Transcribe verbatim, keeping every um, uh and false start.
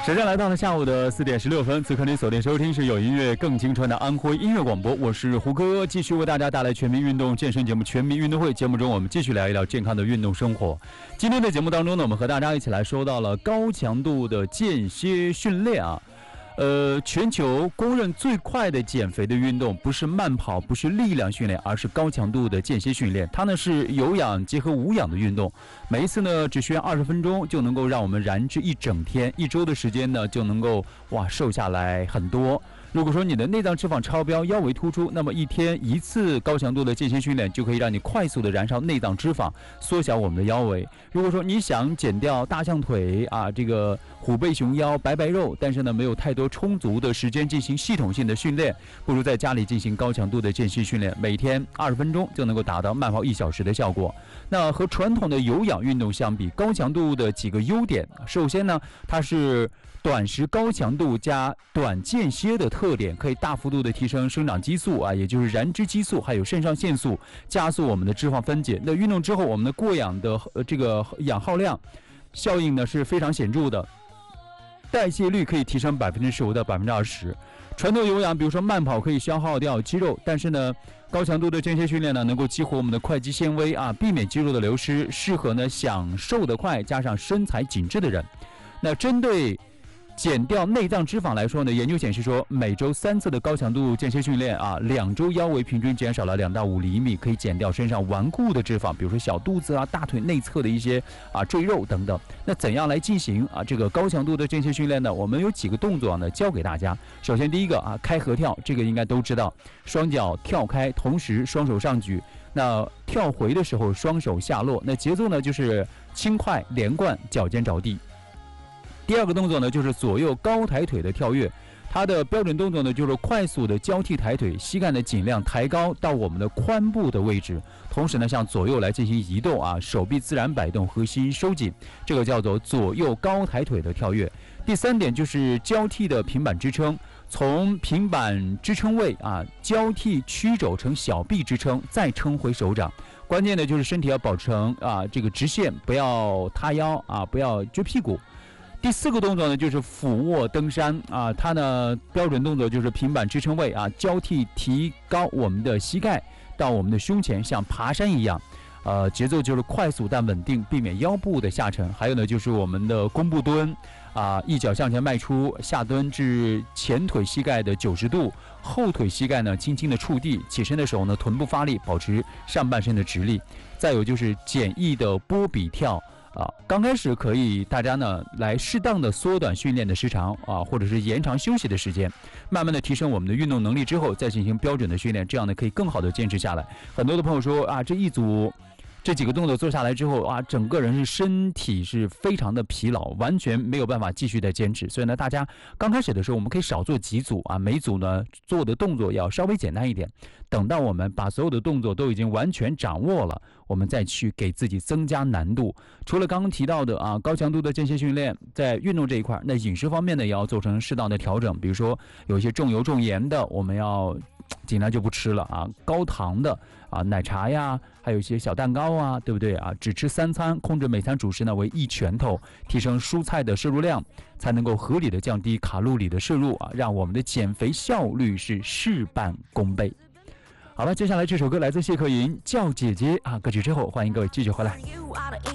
时间来到了下午的四点十六分，此刻您锁定收听是有音乐更青春的安徽音乐广播，我是胡歌，继续为大家带来全民运动健身节目《全民运动会》。节目中我们继续聊一聊健康的运动生活。今天的节目当中呢，我们和大家一起来说到了高强度的间歇训练啊。呃，全球公认最快的减肥的运动不是慢跑，不是力量训练，而是高强度的间歇训练。它呢是有氧结合无氧的运动，每一次呢只需要二十分钟就能够让我们燃脂一整天，一周的时间呢就能够哇瘦下来很多。如果说你的内脏脂肪超标，腰围突出，那么一天一次高强度的间歇训练就可以让你快速的燃烧内脏脂肪，缩小我们的腰围。如果说你想减掉大象腿啊，这个虎背熊腰、白白肉，但是呢没有太多充足的时间进行系统性的训练，不如在家里进行高强度的间歇训练，每天二十分钟就能够达到慢跑一小时的效果。那和传统的有氧运动相比，高强度的几个优点，首先呢，它是短时高强度加短间歇的特点，可以大幅度的提升生长激素啊，也就是燃脂激素，还有肾上腺素，加速我们的脂肪分解。那运动之后，我们的过氧的呃这个氧耗量效应呢是非常显著的，代谢率可以提升百分之十五到百分之二十。传统有氧，比如说慢跑可以消耗掉肌肉，但是呢，高强度的间歇训练呢，能够激活我们的快肌纤维啊，避免肌肉的流失，适合呢想瘦得快加上身材紧致的人。那针对减掉内脏脂肪来说呢，研究显示说，每周三次的高强度间歇训练啊，两周腰围平均减少了两到五厘米，可以减掉身上顽固的脂肪，比如说小肚子啊、大腿内侧的一些啊赘肉等等。那怎样来进行啊这个高强度的间歇训练呢？我们有几个动作呢教给大家。首先第一个啊，开合跳，这个应该都知道，双脚跳开，同时双手上举。那跳回的时候双手下落，那节奏呢就是轻快连贯，脚尖着地。第二个动作呢，就是左右高抬腿的跳跃，它的标准动作呢，就是快速的交替抬腿，膝盖呢尽量抬高到我们的髋部的位置，同时呢向左右来进行移动啊，手臂自然摆动，核心收紧，这个叫做左右高抬腿的跳跃。第三点就是交替的平板支撑，从平板支撑位啊交替曲肘成小臂支撑，再撑回手掌。关键的就是身体要保持成啊这个直线，不要塌腰啊，不要撅屁股。第四个动作呢，就是俯卧登山啊，它呢标准动作就是平板支撑位啊，交替提高我们的膝盖到我们的胸前，像爬山一样，呃，节奏就是快速但稳定，避免腰部的下沉。还有呢，就是我们的弓步蹲啊，一脚向前迈出，下蹲至前腿膝盖的九十度，后腿膝盖呢轻轻的触地，起身的时候呢臀部发力，保持上半身的直立。再有就是简易的波比跳。啊，刚开始可以大家呢来适当的缩短训练的时长啊，或者是延长休息的时间，慢慢的提升我们的运动能力之后，再进行标准的训练，这样呢可以更好的坚持下来。很多的朋友说啊，这一组这几个动作做下来之后啊，整个人是身体是非常的疲劳，完全没有办法继续的坚持。所以呢，大家刚开始的时候，我们可以少做几组啊，每组呢做的动作要稍微简单一点。等到我们把所有的动作都已经完全掌握了，我们再去给自己增加难度。除了刚刚提到的啊高强度的间歇训练，在运动这一块，那饮食方面呢也要做成适当的调整。比如说有一些重油重盐的，我们要尽量就不吃了啊，高糖的啊奶茶呀，还有一些小蛋糕啊，对不对啊？只吃三餐，控制每餐主食呢为一拳头，提升蔬菜的摄入量，才能够合理的降低卡路里的摄入啊，让我们的减肥效率是事半功倍。好了，接下来这首歌来自谢克勤《叫姐姐》啊，歌曲之后欢迎各位继续回来。